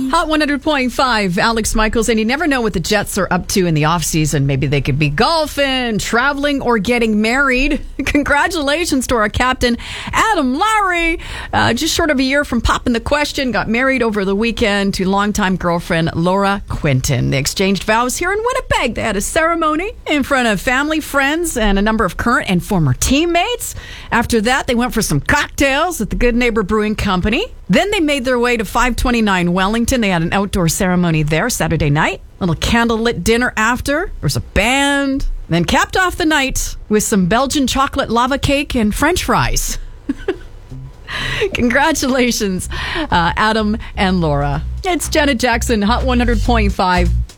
Hot 100.5, Alex Michaels, and you never know what the Jets are up to in the offseason. Maybe they could be golfing, traveling, or getting married. Congratulations to our captain, Adam Lowry. Just short of a year from popping the question, got married over the weekend to longtime girlfriend Laura Quinton. They exchanged vows here in Winnipeg. They had a ceremony in front of family, friends, and a number of current and former teammates. After that, they went for some cocktails at the Good Neighbor Brewing Company. Then they made their way to 529 Wellington. They had an outdoor ceremony there Saturday night. Little candlelit dinner after. There was a band. Then capped off the night with some Belgian chocolate lava cake and French fries. Congratulations, Adam and Laura. It's Janet Jackson, Hot 100.5.